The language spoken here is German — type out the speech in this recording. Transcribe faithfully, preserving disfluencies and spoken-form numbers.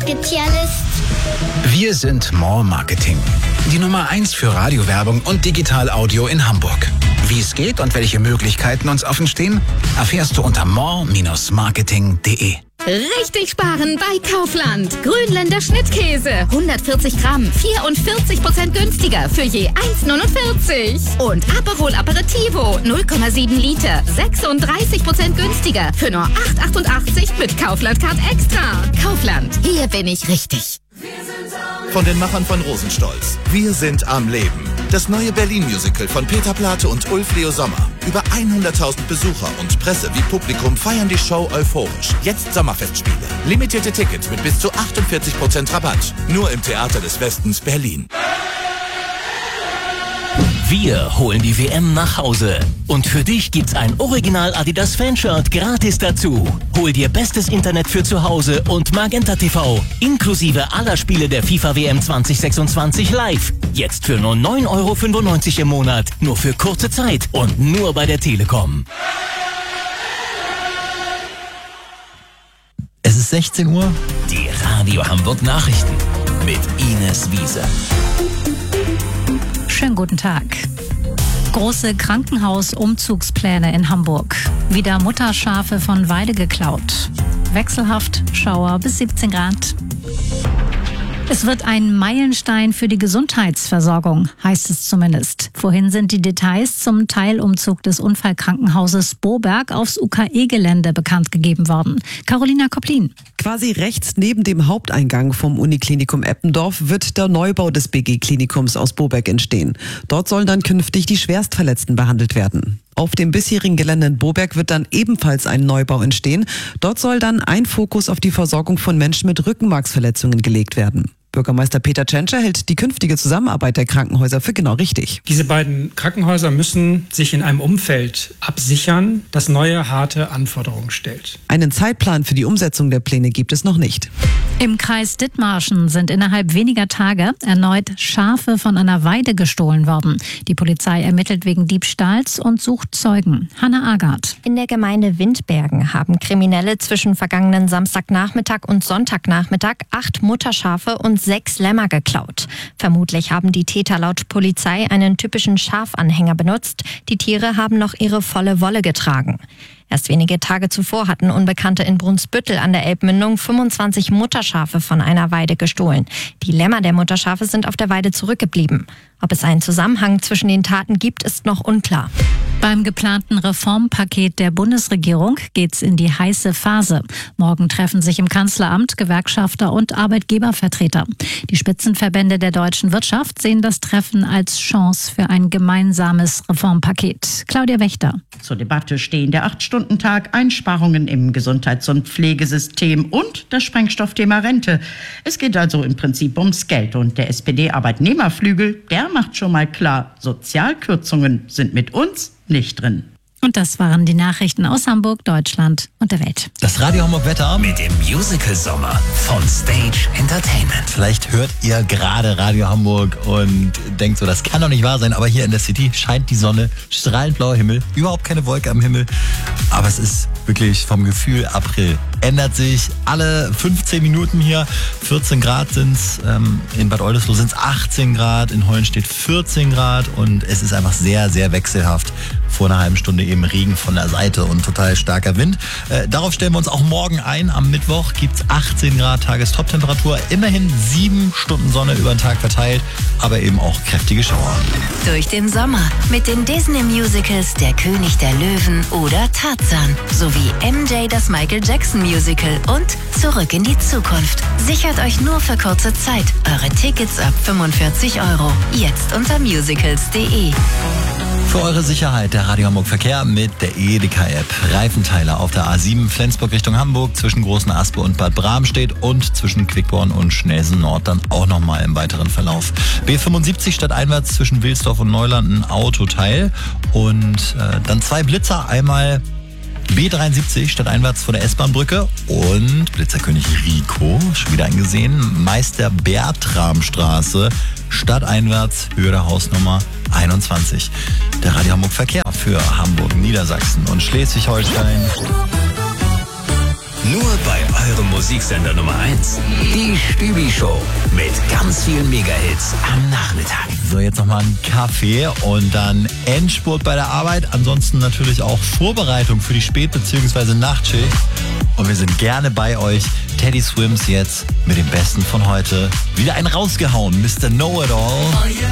Spezialist. Wir sind More Marketing. Die Nummer eins für Radiowerbung und Digital-Audio in Hamburg. Wie es geht und welche Möglichkeiten uns offen stehen, erfährst du unter more Bindestrich marketing punkt de. Richtig sparen bei Kaufland. Grünländer Schnittkäse. hundertvierzig Gramm. vierundvierzig Prozent günstiger für je eins neunundvierzig. Und Aperol Aperitivo. null Komma sieben Liter. sechsunddreißig Prozent günstiger für nur acht achtundachtzig mit Kaufland Card Extra. Kaufland. Hier bin ich richtig. Von den Machern von Rosenstolz. Wir sind am Leben. Das neue Berlin-Musical von Peter Plate und Ulf Leo Sommer. Über hunderttausend Besucher und Presse wie Publikum feiern die Show euphorisch. Jetzt Sommerfestspiele. Limitierte Tickets mit bis zu achtundvierzig Prozent Rabatt. Nur im Theater des Westens Berlin. Wir holen die W M nach Hause. Und für dich gibt's ein Original Adidas Fanshirt gratis dazu. Hol dir bestes Internet für zu Hause und Magenta T V. Inklusive aller Spiele der FIFA W M zwanzig sechsundzwanzig live. Jetzt für nur neun Euro fünfundneunzig im Monat. Nur für kurze Zeit und nur bei der Telekom. Es ist sechzehn Uhr. Die Radio Hamburg Nachrichten mit Ines Wiese. Schönen guten Tag. Große Krankenhausumzugspläne in Hamburg. Wieder Mutterschafe von Weide geklaut. Wechselhaft, Schauer bis siebzehn Grad. Es wird ein Meilenstein für die Gesundheitsversorgung, heißt es zumindest. Vorhin sind die Details zum Teilumzug des Unfallkrankenhauses Boberg aufs U K E-Gelände bekannt gegeben worden. Carolina Koplin. Quasi rechts neben dem Haupteingang vom Uniklinikum Eppendorf wird der Neubau des B G-Klinikums aus Boberg entstehen. Dort sollen dann künftig die Schwerstverletzten behandelt werden. Auf dem bisherigen Gelände in Boberg wird dann ebenfalls ein Neubau entstehen. Dort soll dann ein Fokus auf die Versorgung von Menschen mit Rückenmarksverletzungen gelegt werden. Bürgermeister Peter Tschentscher hält die künftige Zusammenarbeit der Krankenhäuser für genau richtig. Diese beiden Krankenhäuser müssen sich in einem Umfeld absichern, das neue, harte Anforderungen stellt. Einen Zeitplan für die Umsetzung der Pläne gibt es noch nicht. Im Kreis Dithmarschen sind innerhalb weniger Tage erneut Schafe von einer Weide gestohlen worden. Die Polizei ermittelt wegen Diebstahls und sucht Zeugen. Hanna Agard. In der Gemeinde Windbergen haben Kriminelle zwischen vergangenen Samstagnachmittag und Sonntagnachmittag acht Mutterschafe und sechs Lämmer geklaut. Vermutlich haben die Täter laut Polizei einen typischen Schafanhänger benutzt. Die Tiere haben noch ihre volle Wolle getragen. Erst wenige Tage zuvor hatten Unbekannte in Brunsbüttel an der Elbmündung fünfundzwanzig Mutterschafe von einer Weide gestohlen. Die Lämmer der Mutterschafe sind auf der Weide zurückgeblieben. Ob es einen Zusammenhang zwischen den Taten gibt, ist noch unklar. Beim geplanten Reformpaket der Bundesregierung geht's in die heiße Phase. Morgen treffen sich im Kanzleramt Gewerkschafter und Arbeitgebervertreter. Die Spitzenverbände der deutschen Wirtschaft sehen das Treffen als Chance für ein gemeinsames Reformpaket. Claudia Wächter. Zur Debatte stehen der acht-Stunden-Tag, Einsparungen im Gesundheits- und Pflegesystem und das Sprengstoffthema Rente. Es geht also im Prinzip ums Geld und der S P D-Arbeitnehmerflügel, der macht schon mal klar, Sozialkürzungen sind mit uns nicht drin. Und das waren die Nachrichten aus Hamburg, Deutschland und der Welt. Das Radio Hamburg Wetter Mit dem Musical-Sommer von Stage Entertainment. Vielleicht hört ihr gerade Radio Hamburg und denkt so, das kann doch nicht wahr sein, aber hier in der City scheint die Sonne, strahlend blauer Himmel, überhaupt keine Wolke am Himmel, aber es ist wirklich vom Gefühl April. Ändert sich alle fünfzehn Minuten hier, vierzehn Grad sind's, ähm, in Bad Oldesloe sind's achtzehn Grad, in Hollenstedt vierzehn Grad und es ist einfach sehr, sehr wechselhaft. Vor einer halben Stunde eben Regen von der Seite und total starker Wind. Äh, darauf stellen wir uns auch morgen ein. Am Mittwoch gibt's achtzehn Grad Tagestoptemperatur. Immerhin sieben Stunden Sonne über den Tag verteilt, aber eben auch kräftige Schauer. Durch den Sommer mit den Disney-Musicals Der König der Löwen oder Tarzan sowie M J das Michael Jackson Musical und Zurück in die Zukunft. Sichert euch nur für kurze Zeit eure Tickets ab fünfundvierzig Euro. Jetzt unter musicals punkt de. Für eure Sicherheit der Radio Hamburg Verkehr mit der Edeka-App. Reifenteiler auf der A sieben Flensburg Richtung Hamburg zwischen Großen Aspe und Bad Bramstedt und zwischen Quickborn und Schnelsen Nord dann auch nochmal im weiteren Verlauf. B fünfundsiebzig stadteinwärts zwischen Wilsdorf und Neuland ein Autoteil und äh, dann zwei Blitzer, einmal B dreiundsiebzig stadteinwärts vor der S-Bahn-Brücke und Blitzerkönig Rico, schon wieder eingesehen, Meister Bertramstraße, stadteinwärts, Höhe der Hausnummer einundzwanzig. Der Radio Hamburg Verkehr für Hamburg, Niedersachsen und Schleswig-Holstein. Nur bei eurem Musiksender Nummer eins. Die Stübi Show mit ganz vielen Megahits am Nachmittag. So, jetzt nochmal ein Kaffee und dann Endspurt bei der Arbeit. Ansonsten natürlich auch Vorbereitung für die Spät- bzw. Nachtschicht. Und wir sind gerne bei euch. Teddy Swims jetzt mit dem Besten von heute. Wieder einen rausgehauen, Mister Know-It-All.